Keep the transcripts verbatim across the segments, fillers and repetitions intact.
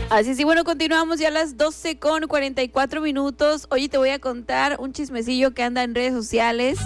Así es, y bueno, continuamos ya a las doce con cuarenta y cuatro minutos. Hoy te voy a contar un chismecillo que anda en redes sociales.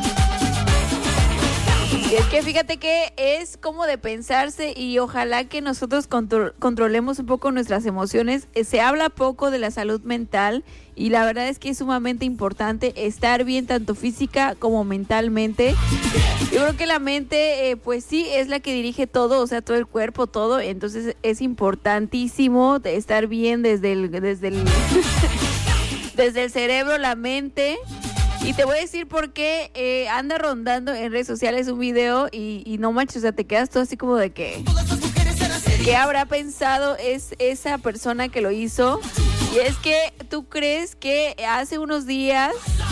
Y es que fíjate que es como de pensarse y ojalá que nosotros contro- controlemos un poco nuestras emociones. Eh, Se habla poco de la salud mental y la verdad es que es sumamente importante estar bien tanto física como mentalmente. Yo creo que la mente, eh, pues sí, es la que dirige todo, o sea, todo el cuerpo, todo. Entonces es importantísimo estar bien desde el, desde el, desde el cerebro, la mente. Y te voy a decir por qué eh, anda rondando en redes sociales un video y, y no manches, o sea, te quedas todo así como de que... ¿Qué habrá pensado es esa persona que lo hizo? Y es que tú crees que hace unos días...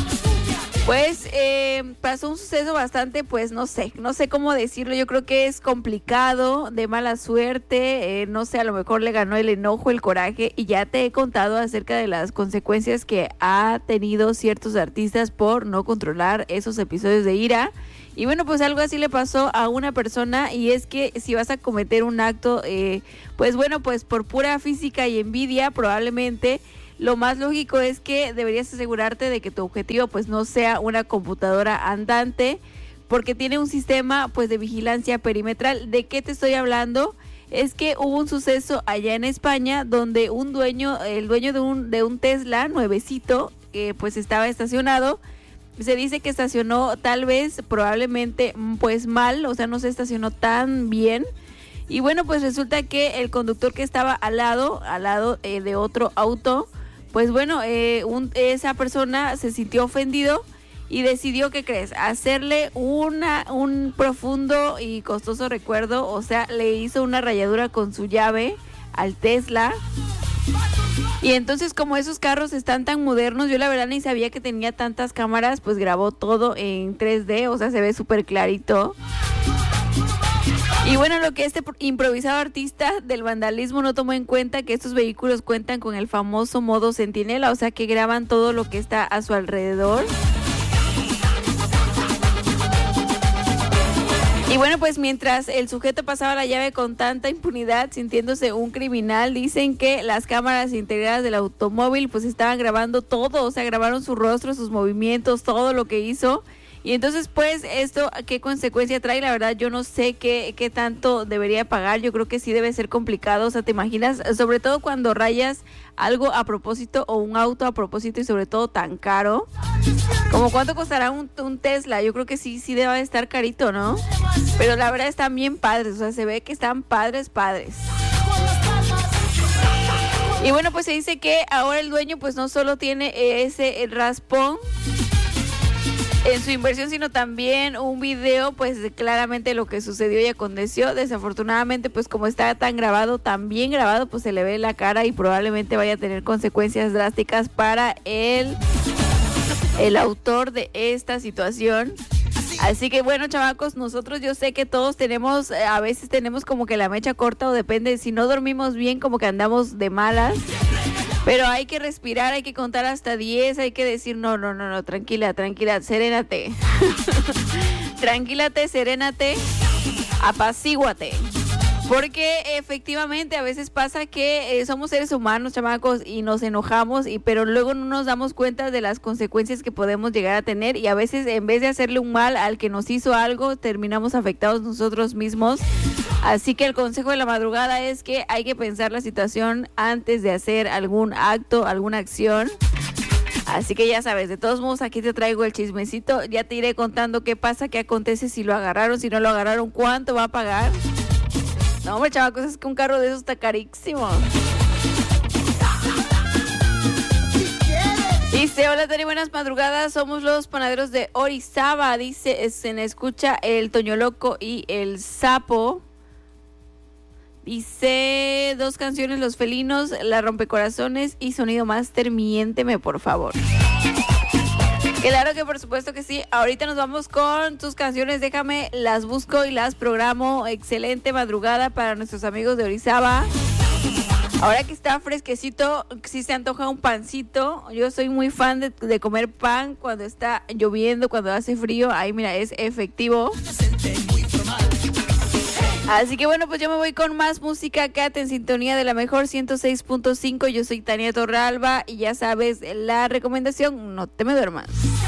Pues eh, pasó un suceso bastante, pues no sé, no sé cómo decirlo, yo creo que es complicado, de mala suerte, eh, no sé, a lo mejor le ganó el enojo, el coraje, y ya te he contado acerca de las consecuencias que ha tenido ciertos artistas por no controlar esos episodios de ira. Y bueno, pues algo así le pasó a una persona, y es que si vas a cometer un acto, eh, pues bueno, pues por pura física y envidia, probablemente... Lo más lógico es que deberías asegurarte de que tu objetivo pues no sea una computadora andante, porque tiene un sistema pues de vigilancia perimetral. ¿De qué te estoy hablando? Es que hubo un suceso allá en España donde un dueño, el dueño de un, de un Tesla nuevecito, que pues estaba estacionado, se dice que estacionó tal vez probablemente pues mal, o sea no se estacionó tan bien. Y bueno, pues resulta que el conductor que estaba al lado, al lado eh, de otro auto, pues bueno, eh, un, esa persona se sintió ofendido y decidió, ¿qué crees? Hacerle una, un profundo y costoso recuerdo, o sea, le hizo una rayadura con su llave al Tesla. Y entonces, como esos carros están tan modernos, yo la verdad ni sabía que tenía tantas cámaras, pues grabó todo en tres D, o sea, se ve súper clarito. Y bueno, lo que este improvisado artista del vandalismo no tomó en cuenta que estos vehículos cuentan con el famoso modo centinela, o sea que graban todo lo que está a su alrededor. Y bueno, pues mientras el sujeto pasaba la llave con tanta impunidad, sintiéndose un criminal, dicen que las cámaras integradas del automóvil pues estaban grabando todo, o sea, grabaron su rostro, sus movimientos, todo lo que hizo. Y entonces, pues, ¿esto qué consecuencia trae? La verdad, yo no sé qué, qué tanto debería pagar. Yo creo que sí debe ser complicado. O sea, ¿te imaginas? Sobre todo cuando rayas algo a propósito o un auto a propósito y sobre todo tan caro. ¿Cómo cuánto costará un, un Tesla? Yo creo que sí, sí debe estar carito, ¿no? Pero la verdad están bien padres. O sea, se ve que están padres, padres. Y bueno, pues se dice que ahora el dueño pues no solo tiene ese raspón en su inversión, sino también un video pues de claramente lo que sucedió y aconteció. Desafortunadamente pues como está tan grabado, tan bien grabado, pues se le ve la cara y probablemente vaya a tener consecuencias drásticas para el, el autor de esta situación. Así que bueno, chamacos, nosotros yo sé que todos tenemos, a veces tenemos como que la mecha corta o depende, si no dormimos bien como que andamos de malas. Pero hay que respirar, hay que contar hasta diez, hay que decir, no, no, no, no, tranquila, tranquila, serénate. Tranquílate, serénate, apacíguate. Porque efectivamente a veces pasa que eh, somos seres humanos, chamacos, y nos enojamos, y pero luego no nos damos cuenta de las consecuencias que podemos llegar a tener, y a veces en vez de hacerle un mal al que nos hizo algo, terminamos afectados nosotros mismos. Así que el consejo de la madrugada es que hay que pensar la situación antes de hacer algún acto, alguna acción. Así que ya sabes, de todos modos aquí te traigo el chismecito, ya te iré contando qué pasa, qué acontece, si lo agarraron, si no lo agarraron, cuánto va a pagar. No, hombre, chavacos, es que un carro de esos está carísimo. Dice, hola Tani, buenas madrugadas, somos los panaderos de Orizaba. Dice, se me escucha el Toño Loco y el Sapo. Dice, dos canciones, Los Felinos, La Rompecorazones y Sonido Master, Miénteme, por favor. Claro que por supuesto que sí. Ahorita nos vamos con tus canciones. Déjame, las busco y las programo. Excelente madrugada para nuestros amigos de Orizaba. Ahora que está fresquecito, sí se antoja un pancito. Yo soy muy fan de, de comer pan cuando está lloviendo, cuando hace frío. Ahí mira, es efectivo. Así que bueno, pues yo me voy con más música. Quédate en sintonía de la mejor ciento seis punto cinco. Yo soy Tania Torralba y ya sabes, la recomendación, no te me duermas.